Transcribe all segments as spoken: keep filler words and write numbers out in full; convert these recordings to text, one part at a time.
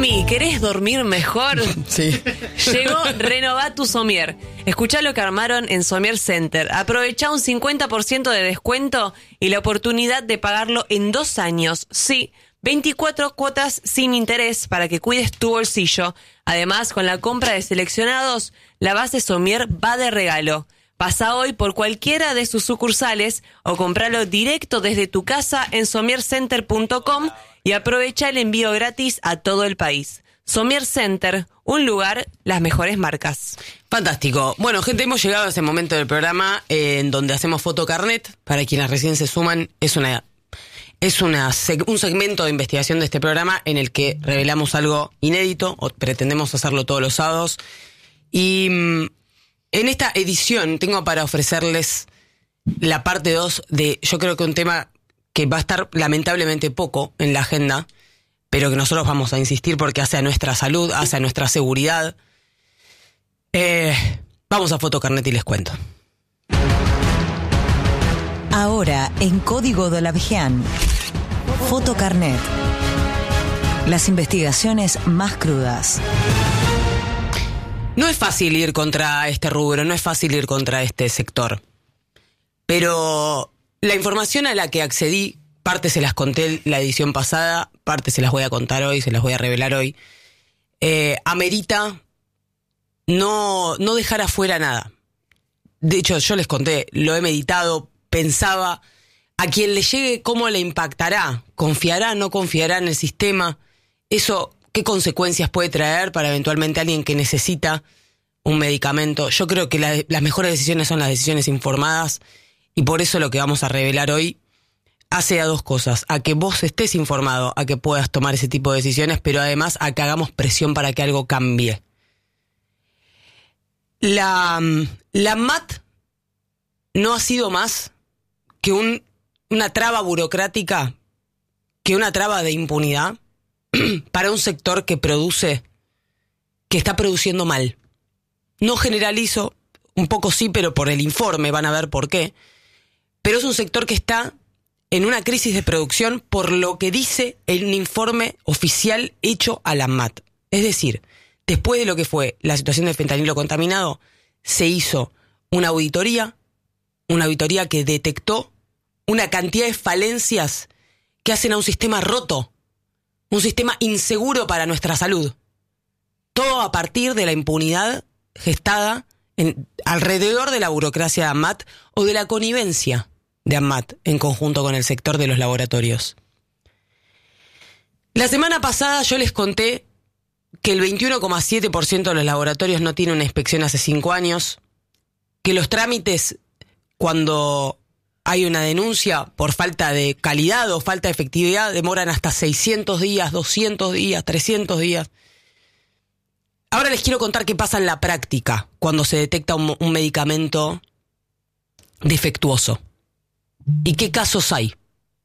Mami, ¿querés dormir mejor? Sí. Llegó Renová tu Somier. Escuchá lo que armaron en Somier Center. Aprovechá un cincuenta por ciento de descuento y la oportunidad de pagarlo en dos años. Sí, veinticuatro cuotas sin interés para que cuides tu bolsillo. Además, con la compra de seleccionados, la base Somier va de regalo. Pasa hoy por cualquiera de sus sucursales o compralo directo desde tu casa en somier center punto com y aprovecha el envío gratis a todo el país. Somier Center, un lugar, las mejores marcas. Fantástico. Bueno, gente, hemos llegado a ese momento del programa eh, en donde hacemos fotocarnet. Para quienes recién se suman, es una es una seg- un segmento de investigación de este programa en el que revelamos algo inédito, o pretendemos hacerlo todos los sábados. Y mmm, en esta edición tengo para ofrecerles la parte dos de, yo creo que un tema que va a estar lamentablemente poco en la agenda, pero que nosotros vamos a insistir porque hace a nuestra salud, hace a nuestra seguridad. Eh, vamos a Fotocarnet y les cuento. Ahora, en Código de la Vigian, Fotocarnet. Las investigaciones más crudas. No es fácil ir contra este rubro, no es fácil ir contra este sector. Pero la información a la que accedí, parte se las conté la edición pasada, parte se las voy a contar hoy, se las voy a revelar hoy, eh, amerita no, no dejar afuera nada. De hecho, yo les conté, lo he meditado, pensaba, a quien le llegue, ¿cómo le impactará? ¿Confiará, no confiará en el sistema? Eso, ¿qué consecuencias puede traer para eventualmente alguien que necesita un medicamento? Yo creo que la, las mejores decisiones son las decisiones informadas, y por eso lo que vamos a revelar hoy hace a dos cosas: a que vos estés informado, a que puedas tomar ese tipo de decisiones, pero además a que hagamos presión para que algo cambie. La, la M A T no ha sido más que un, una traba burocrática, que una traba de impunidad para un sector que produce, que está produciendo mal. No generalizo, un poco sí, pero por el informe van a ver por qué. Pero es un sector que está en una crisis de producción por lo que dice el informe oficial hecho a la M A T. Es decir, después de lo que fue la situación del fentanilo contaminado, se hizo una auditoría, una auditoría que detectó una cantidad de falencias que hacen a un sistema roto, un sistema inseguro para nuestra salud. Todo a partir de la impunidad gestada en, alrededor de la burocracia de ANMAT o de la connivencia de ANMAT en conjunto con el sector de los laboratorios. La semana pasada yo les conté que el veintiuno coma siete por ciento de los laboratorios no tiene una inspección hace cinco años, que los trámites cuando hay una denuncia por falta de calidad o falta de efectividad demoran hasta seiscientos días, doscientos días, trescientos días. Ahora les quiero contar qué pasa en la práctica cuando se detecta un, un medicamento defectuoso. ¿Y qué casos hay?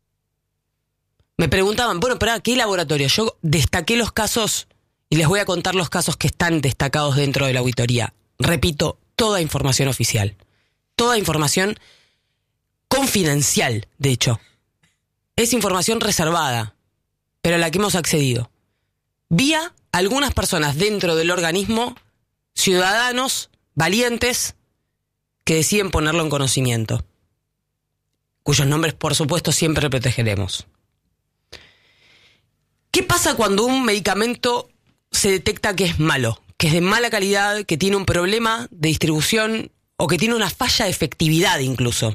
Me preguntaban, bueno, ¿para qué laboratorio? Yo destaqué los casos y les voy a contar los casos que están destacados dentro de la auditoría. Repito, toda información oficial. Toda información confidencial, de hecho. Es información reservada, pero a la que hemos accedido. Vía algunas personas dentro del organismo, ciudadanos valientes, que deciden ponerlo en conocimiento, cuyos nombres, por supuesto, siempre protegeremos. ¿Qué pasa cuando un medicamento se detecta que es malo, que es de mala calidad, que tiene un problema de distribución o que tiene una falla de efectividad incluso?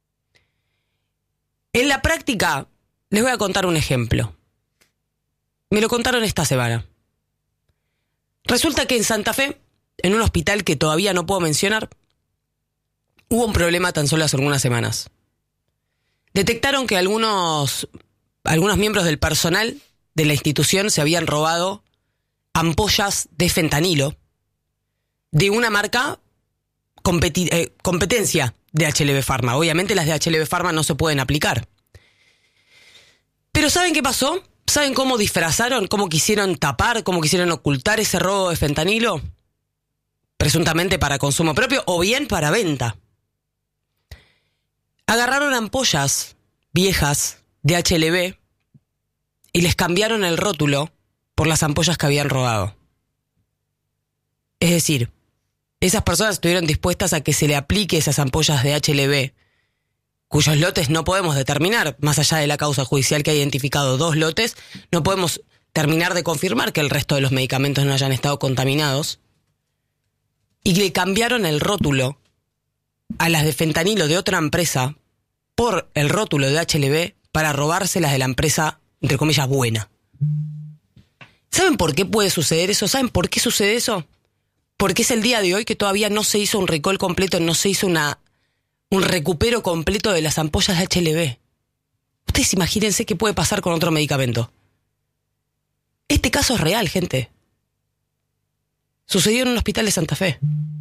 En la práctica, les voy a contar un ejemplo. Me lo contaron esta semana. Resulta que en Santa Fe, en un hospital que todavía no puedo mencionar, hubo un problema tan solo hace algunas semanas. Detectaron que algunos, algunos miembros del personal de la institución se habían robado ampollas de fentanilo de una marca competi- eh, competencia de H L B Pharma. Obviamente las de H L B Pharma no se pueden aplicar. Pero ¿saben qué pasó? ¿Saben cómo disfrazaron, cómo quisieron tapar, cómo quisieron ocultar ese robo de fentanilo? Presuntamente para consumo propio o bien para venta. Agarraron ampollas viejas de H L B y les cambiaron el rótulo por las ampollas que habían robado. Es decir, esas personas estuvieron dispuestas a que se le aplique esas ampollas de H L B, cuyos lotes no podemos determinar, más allá de la causa judicial que ha identificado dos lotes, no podemos terminar de confirmar que el resto de los medicamentos no hayan estado contaminados, y le cambiaron el rótulo a las de fentanilo de otra empresa por el rótulo de H L B para robárselas de la empresa, entre comillas, buena. ¿Saben por qué puede suceder eso? ¿Saben por qué sucede eso? Porque es el día de hoy que todavía no se hizo un recall completo, no se hizo una, un recupero completo de las ampollas de H L B. Ustedes imagínense qué puede pasar con otro medicamento. Este caso es real, gente. Sucedió en un hospital de Santa Fe.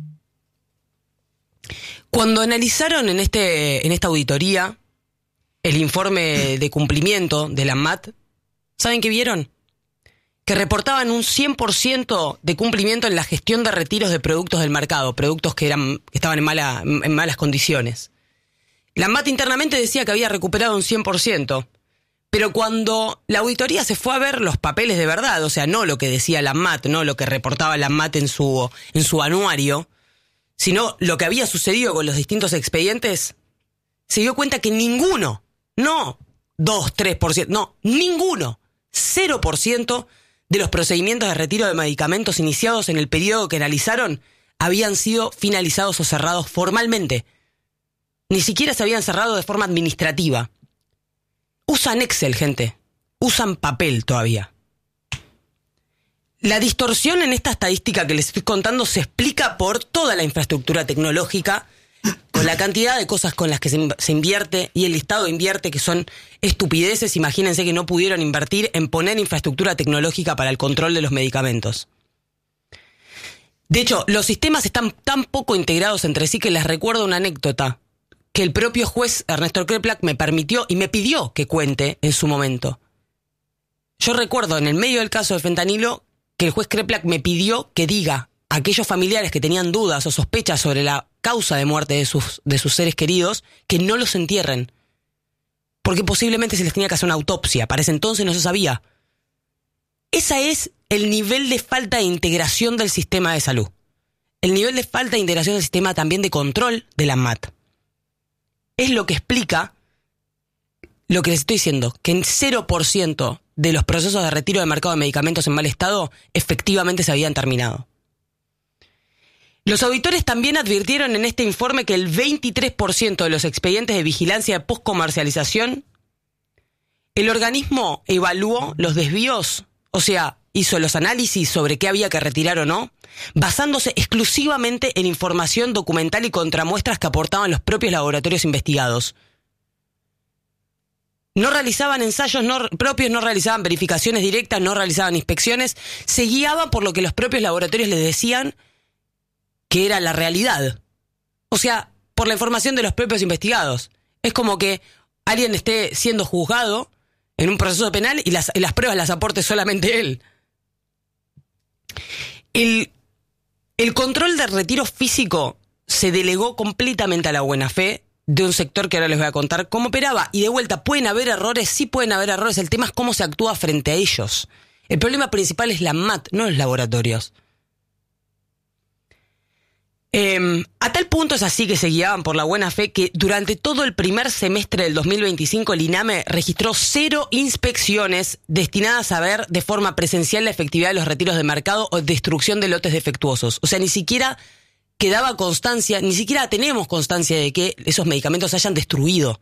Cuando analizaron en, este, en esta auditoría el informe de cumplimiento de la ANMAT, ¿saben qué vieron? Que reportaban un cien por ciento de cumplimiento en la gestión de retiros de productos del mercado, productos que, eran, que estaban en, mala, en malas condiciones. La ANMAT internamente decía que había recuperado un cien por ciento, pero cuando la auditoría se fue a ver los papeles de verdad, o sea, no lo que decía la ANMAT, no lo que reportaba la ANMAT en su, en su anuario, sino lo que había sucedido con los distintos expedientes, se dio cuenta que ninguno, no dos, tres por ciento, no, ninguno, cero por ciento de los procedimientos de retiro de medicamentos iniciados en el periodo que analizaron habían sido finalizados o cerrados formalmente. Ni siquiera se habían cerrado de forma administrativa. Usan Excel, gente. Usan papel todavía. La distorsión en esta estadística que les estoy contando se explica por toda la infraestructura tecnológica, con la cantidad de cosas con las que se, se invierte y el Estado invierte, que son estupideces. Imagínense que no pudieron invertir en poner infraestructura tecnológica para el control de los medicamentos. De hecho, los sistemas están tan poco integrados entre sí que les recuerdo una anécdota que el propio juez Ernesto Kreplak me permitió y me pidió que cuente en su momento. Yo recuerdo en el medio del caso de fentanilo que el juez Kreplak me pidió que diga a aquellos familiares que tenían dudas o sospechas sobre la causa de muerte de sus, de sus seres queridos, que no los entierren. Porque posiblemente se les tenía que hacer una autopsia. Para ese entonces no se sabía. Ese es el nivel de falta de integración del sistema de salud. El nivel de falta de integración del sistema también de control de la ANMAT. Es lo que explica lo que les estoy diciendo, que en cero por ciento de los procesos de retiro de mercado de medicamentos en mal estado efectivamente se habían terminado. Los auditores también advirtieron en este informe que el veintitrés por ciento de los expedientes de vigilancia de postcomercialización, el organismo evaluó los desvíos, o sea, hizo los análisis sobre qué había que retirar o no, basándose exclusivamente en información documental y contramuestras que aportaban los propios laboratorios investigados. No realizaban ensayos no propios, no realizaban verificaciones directas, no realizaban inspecciones, se guiaban por lo que los propios laboratorios les decían que era la realidad. O sea, por la información de los propios investigados. Es como que alguien esté siendo juzgado en un proceso penal y las, y las pruebas las aporte solamente él. El, el control del retiro físico se delegó completamente a la buena fe de un sector que ahora les voy a contar cómo operaba. Y de vuelta, ¿pueden haber errores? Sí pueden haber errores. El tema es cómo se actúa frente a ellos. El problema principal es la ANMAT, no los laboratorios. Eh, a tal punto es así que se guiaban por la buena fe que durante todo el primer semestre del dos mil veinticinco el INAME registró cero inspecciones destinadas a ver de forma presencial la efectividad de los retiros de mercado o destrucción de lotes defectuosos. O sea, ni siquiera quedaba constancia, ni siquiera tenemos constancia de que esos medicamentos se hayan destruido.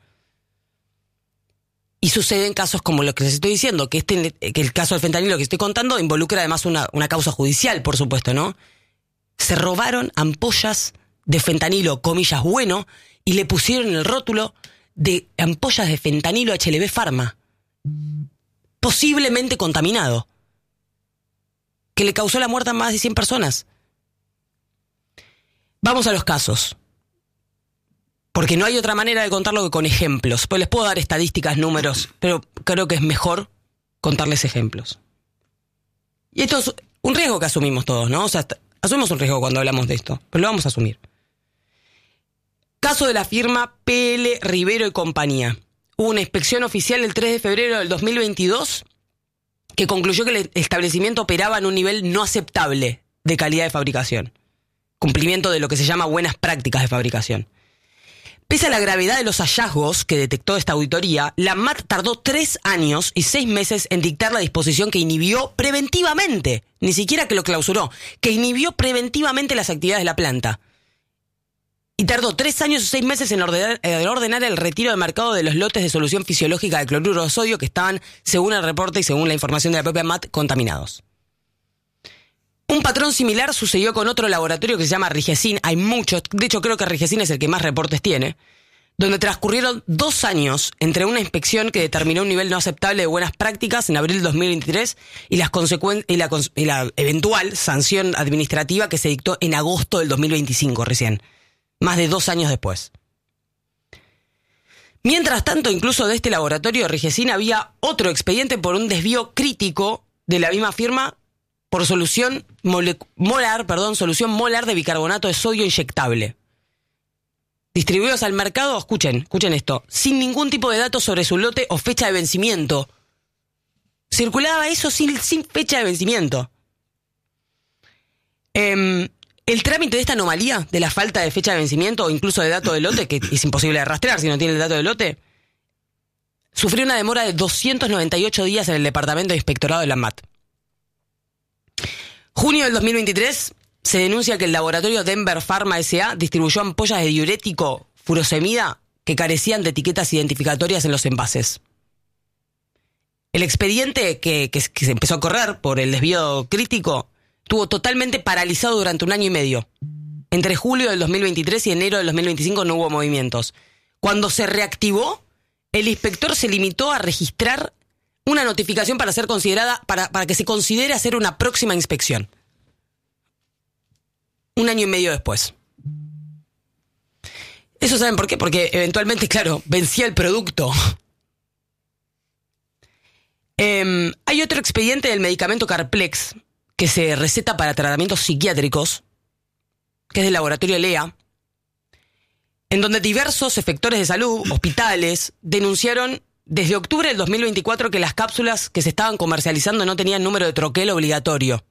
Y suceden casos como lo que les estoy diciendo, que, este, que el caso del fentanilo que estoy contando involucra además una, una causa judicial, por supuesto, ¿no? Se robaron ampollas de fentanilo, comillas, bueno, y le pusieron el rótulo de ampollas de fentanilo H L B Pharma, posiblemente contaminado, que le causó la muerte a más de cien personas. Vamos a los casos, porque no hay otra manera de contarlo que con ejemplos. Pues les puedo dar estadísticas, números, pero creo que es mejor contarles ejemplos. Y esto es un riesgo que asumimos todos, ¿no? O sea, asumimos un riesgo cuando hablamos de esto, pero lo vamos a asumir. Caso de la firma P L Rivero y compañía. Hubo una inspección oficial el tres de febrero del dos mil veintidós que concluyó que el establecimiento operaba en un nivel no aceptable de calidad de fabricación. Cumplimiento de lo que se llama buenas prácticas de fabricación. Pese a la gravedad de los hallazgos que detectó esta auditoría, la M A T tardó tres años y seis meses en dictar la disposición que inhibió preventivamente, ni siquiera que lo clausuró, que inhibió preventivamente las actividades de la planta. Y tardó tres años y seis meses en ordenar, en ordenar el retiro de mercado de los lotes de solución fisiológica de cloruro de sodio que estaban, según el reporte y según la información de la propia M A T, contaminados. Un patrón similar sucedió con otro laboratorio que se llama Rigesin. Hay muchos, de hecho creo que Rigesin es el que más reportes tiene, donde transcurrieron dos años entre una inspección que determinó un nivel no aceptable de buenas prácticas en abril de dos mil veintitrés y, las consecuen- y, la, cons- y la eventual sanción administrativa que se dictó en agosto del dos mil veinticinco recién, más de dos años después. Mientras tanto, incluso de este laboratorio Rigesin había otro expediente por un desvío crítico de la misma firma por solución mole- molar, perdón, solución molar de bicarbonato de sodio inyectable. Distribuidos al mercado, escuchen, escuchen esto, sin ningún tipo de datos sobre su lote o fecha de vencimiento. Circulaba eso sin, sin fecha de vencimiento. Eh, el trámite de esta anomalía, de la falta de fecha de vencimiento o incluso de dato de lote, que es imposible de rastrear si no tiene el dato de lote, sufrió una demora de doscientos noventa y ocho días en el Departamento de Inspectorado de la M A T. Junio del dos mil veintitrés se denuncia que el laboratorio Denver Pharma S A distribuyó ampollas de diurético furosemida que carecían de etiquetas identificatorias en los envases. El expediente que, que, que se empezó a correr por el desvío crítico estuvo totalmente paralizado durante un año y medio. Entre julio del dos mil veintitrés y enero del dos mil veinticinco no hubo movimientos. Cuando se reactivó, el inspector se limitó a registrar una notificación para ser considerada, para, para que se considere hacer una próxima inspección. Un año y medio después. ¿Eso saben por qué? Porque eventualmente, claro, vencía el producto. eh, hay otro expediente del medicamento Carplex que se receta para tratamientos psiquiátricos, que es del laboratorio L E A, en donde diversos efectores de salud, hospitales, denunciaron desde octubre del dos mil veinticuatro que las cápsulas que se estaban comercializando no tenían número de troquel obligatorio.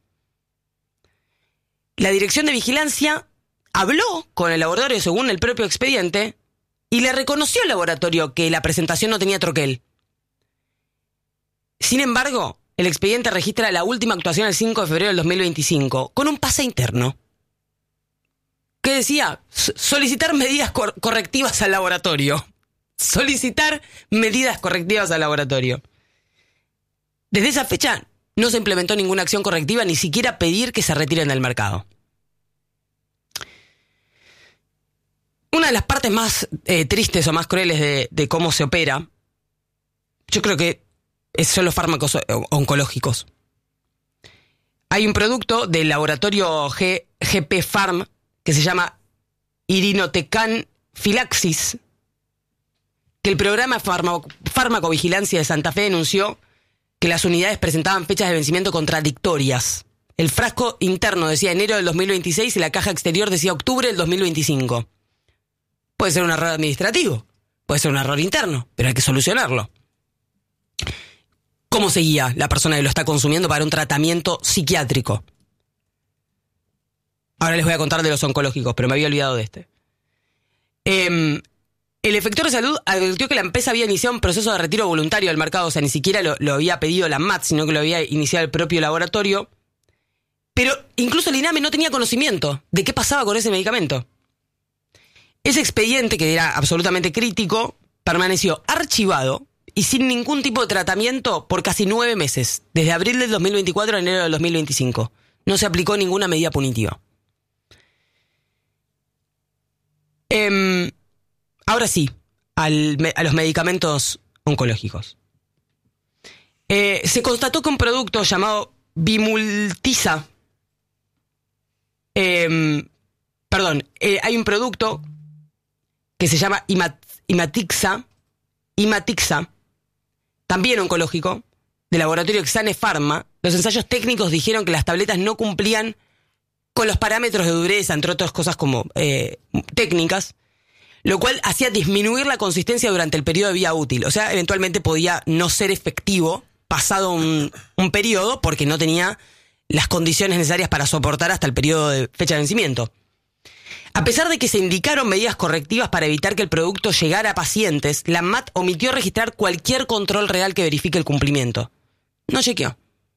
La Dirección de Vigilancia habló con el laboratorio según el propio expediente y le reconoció al laboratorio que la presentación no tenía troquel. Sin embargo, el expediente registra la última actuación el cinco de febrero del dos mil veinticinco con un pase interno que decía solicitar medidas cor- correctivas al laboratorio. Solicitar medidas correctivas al laboratorio. Desde esa fecha no se implementó ninguna acción correctiva, ni siquiera pedir que se retiren del mercado. Una de las partes más eh, tristes o más crueles de, de cómo se opera, yo creo que son los fármacos oncológicos. Hay un producto del laboratorio G, G P Pharm que se llama Irinotecan Filaxis, que el programa de farma- farmacovigilancia de Santa Fe denunció que las unidades presentaban fechas de vencimiento contradictorias. El frasco interno decía enero del dos mil veintiséis y la caja exterior decía octubre del dos mil veinticinco. Puede ser un error administrativo, puede ser un error interno, pero hay que solucionarlo. ¿Cómo se guía la persona que lo está consumiendo para un tratamiento psiquiátrico? Ahora les voy a contar de los oncológicos, pero me había olvidado de este. Eh, el efector de salud advirtió que la empresa había iniciado un proceso de retiro voluntario del mercado, o sea, ni siquiera lo, lo había pedido la M A T, sino que lo había iniciado el propio laboratorio. Pero incluso el INAME no tenía conocimiento de qué pasaba con ese medicamento. Ese expediente, que era absolutamente crítico, permaneció archivado y sin ningún tipo de tratamiento por casi nueve meses, desde abril del dos mil veinticuatro a enero del dos mil veinticinco. No se aplicó ninguna medida punitiva. Eh, ahora sí, al, a los medicamentos oncológicos. Eh, se constató que un producto llamado Bimultisa, eh, perdón, eh, hay un producto que se llama Imat, Imatixa, Imatixa, también oncológico, del laboratorio Exane Pharma. Los ensayos técnicos dijeron que las tabletas no cumplían con los parámetros de dureza, entre otras cosas como eh, técnicas, lo cual hacía disminuir la consistencia durante el periodo de vida útil. O sea, eventualmente podía no ser efectivo pasado un, un periodo porque no tenía las condiciones necesarias para soportar hasta el periodo de fecha de vencimiento. A pesar de que se indicaron medidas correctivas para evitar que el producto llegara a pacientes, la ANMAT omitió registrar cualquier control real que verifique el cumplimiento. No chequeó.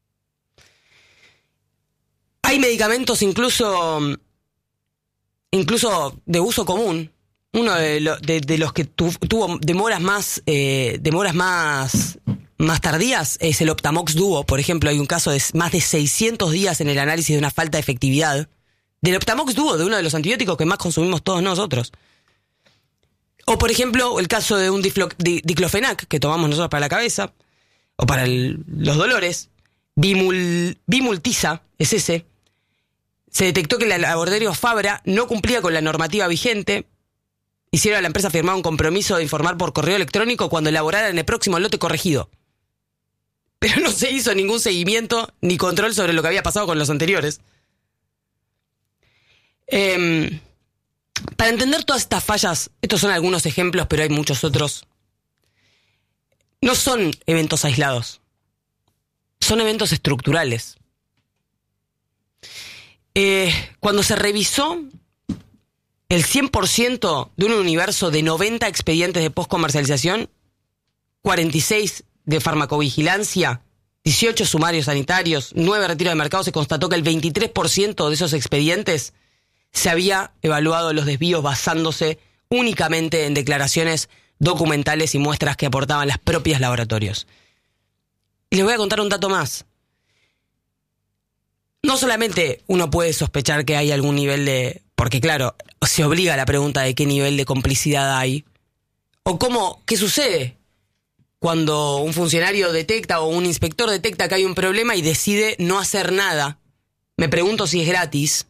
Hay medicamentos incluso, incluso de uso común. Uno de, lo, de, de los que tu, tuvo demoras más, eh, demoras más, más tardías es el Optamox Duo. Por ejemplo, hay un caso de más de seiscientos días en el análisis de una falta de efectividad del Optamox Duo, de uno de los antibióticos que más consumimos todos nosotros. O, por ejemplo, el caso de un diflo, di, diclofenac que tomamos nosotros para la cabeza, o para el, los dolores. Bimul, Bimultisa, es ese. Se detectó que el laboratorio Fabra no cumplía con la normativa vigente. Hicieron a la empresa firmar un compromiso de informar por correo electrónico cuando elaborara en el próximo lote corregido. Pero no se hizo ningún seguimiento ni control sobre lo que había pasado con los anteriores. Eh, para entender todas estas fallas, estos son algunos ejemplos, pero hay muchos otros. No son eventos aislados, son eventos estructurales. Eh, cuando se revisó el cien por ciento de un universo de noventa expedientes de postcomercialización, cuarenta y seis de farmacovigilancia, dieciocho sumarios sanitarios, nueve retiros de mercado, se constató que el veintitrés por ciento de esos expedientes se había evaluado los desvíos basándose únicamente en declaraciones documentales y muestras que aportaban las propias laboratorios. Y les voy a contar un dato más. No solamente uno puede sospechar que hay algún nivel de... Porque claro, se obliga a la pregunta de qué nivel de complicidad hay. O cómo, qué sucede cuando un funcionario detecta o un inspector detecta que hay un problema y decide no hacer nada. Me pregunto si es gratis.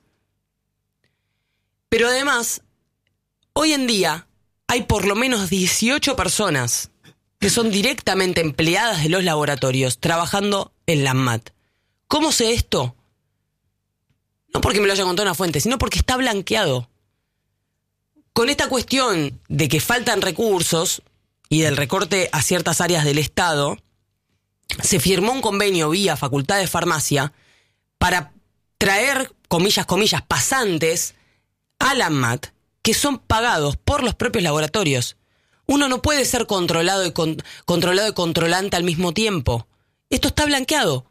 Pero además, hoy en día hay por lo menos dieciocho personas que son directamente empleadas de los laboratorios trabajando en la ANMAT. ¿Cómo sé esto? No porque me lo haya contado una fuente, sino porque está blanqueado. Con esta cuestión de que faltan recursos y del recorte a ciertas áreas del Estado, se firmó un convenio vía Facultad de Farmacia para traer, comillas, comillas, pasantes a la ANMAT, que son pagados por los propios laboratorios. Uno no puede ser controlado y, con, controlado y controlante al mismo tiempo. Esto está blanqueado.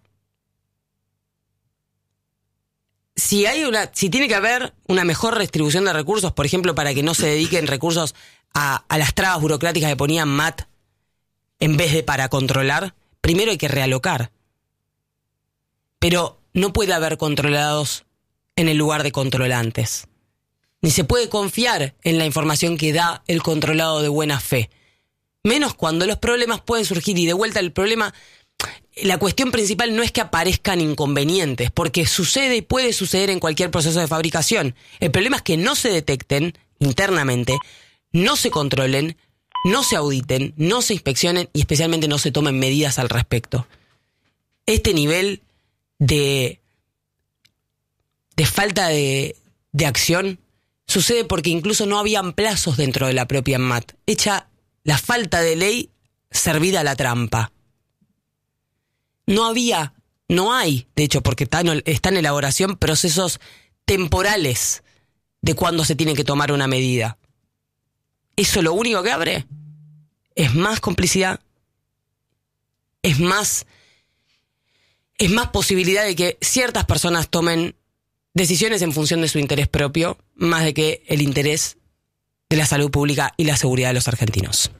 Si hay una, si tiene que haber una mejor distribución de recursos, por ejemplo, para que no se dediquen recursos a, a las trabas burocráticas que ponía ANMAT en vez de para controlar, primero hay que realocar. Pero no puede haber controlados en el lugar de controlantes. Ni se puede confiar en la información que da el controlado de buena fe. Menos cuando los problemas pueden surgir. Y de vuelta el problema, la cuestión principal no es que aparezcan inconvenientes, porque sucede y puede suceder en cualquier proceso de fabricación. El problema es que no se detecten internamente, no se controlen, no se auditen, no se inspeccionen y especialmente no se tomen medidas al respecto. Este nivel de, de falta de, de acción sucede porque incluso no habían plazos dentro de la propia ANMAT. Hecha la falta de ley servida a la trampa. No había, no hay, de hecho, porque están, están en elaboración procesos temporales de cuándo se tiene que tomar una medida. Eso lo único que abre es más complicidad, es más, es más posibilidad de que ciertas personas tomen decisiones en función de su interés propio, más de que el interés de la salud pública y la seguridad de los argentinos.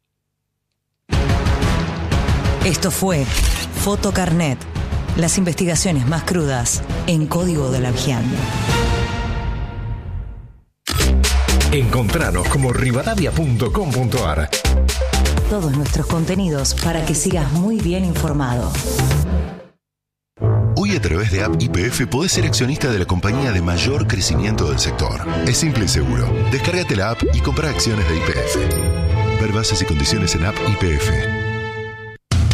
Esto fue Fotocarnet, las investigaciones más crudas en Código de la Vigían. Encontranos como rivadavia punto com punto ar. Todos nuestros contenidos para que sigas muy bien informado. Hoy a través de App Y P F podés ser accionista de la compañía de mayor crecimiento del sector. Es simple y seguro. Descárgate la app y compra acciones de Y P F. Ver bases y condiciones en App Y P F. Sigue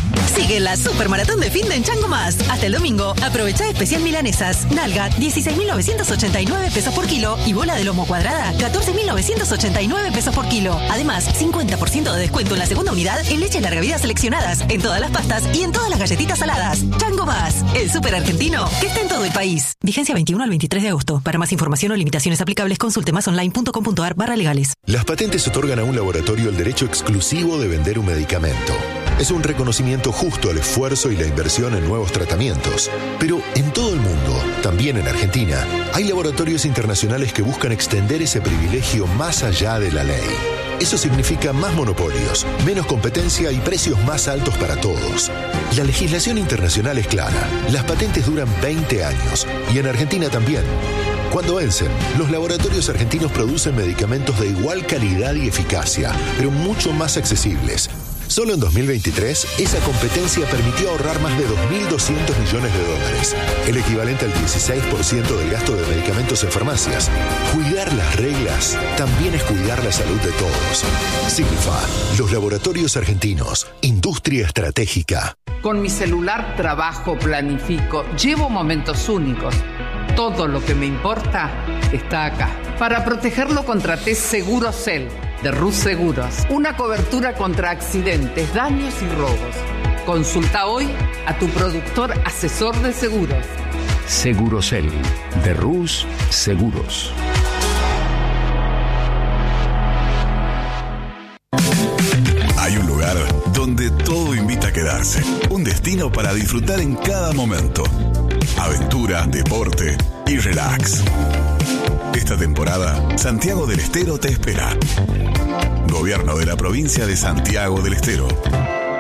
Sigue la super maratón de fin de en Chango Más. Hasta el domingo, aprovecha especial milanesas. Nalga, dieciséis mil novecientos ochenta y nueve pesos por kilo. Y bola de lomo cuadrada, catorce mil novecientos ochenta y nueve pesos por kilo. Además, cincuenta por ciento de descuento en la segunda unidad en leches larga vida seleccionadas, en todas las pastas y en todas las galletitas saladas. Chango Más, el súper argentino que está en todo el país. Vigencia veintiuno al veintitrés de agosto. Para más información o limitaciones aplicables, consulte más online punto com punto ar barra legales. Las patentes otorgan a un laboratorio el derecho exclusivo de vender un medicamento. Es un reconocimiento justo al esfuerzo y la inversión en nuevos tratamientos. Pero en todo el mundo, también en Argentina, hay laboratorios internacionales que buscan extender ese privilegio más allá de la ley. Eso significa más monopolios, menos competencia y precios más altos para todos. La legislación internacional es clara. Las patentes duran veinte años y en Argentina también. Cuando vencen, los laboratorios argentinos producen medicamentos de igual calidad y eficacia, pero mucho más accesibles. Solo en dos mil veintitrés, esa competencia permitió ahorrar más de dos mil doscientos millones de dólares, el equivalente al dieciséis por ciento del gasto de medicamentos en farmacias. Cuidar las reglas también es cuidar la salud de todos. Signifa, los laboratorios argentinos, industria estratégica. Con mi celular trabajo, planifico, llevo momentos únicos. Todo lo que me importa está acá. Para protegerlo contraté Segurocel de Rus Seguros. Una cobertura contra accidentes, daños y robos. Consulta hoy a tu productor asesor de seguros. Segurocel de Rus Seguros. Hay un lugar donde todo invita a quedarse. Un destino para disfrutar en cada momento. Aventura, deporte y relax. Esta temporada, Santiago del Estero te espera. Gobierno de la provincia de Santiago del Estero.